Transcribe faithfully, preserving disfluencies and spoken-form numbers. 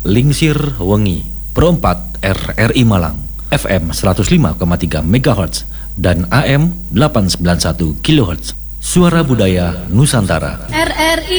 Lingsir Wengi, Pro empat R R I Malang, F M seratus lima koma tiga megahertz dan A M delapan ratus sembilan puluh satu kilohertz. Suara Budaya Nusantara. R R I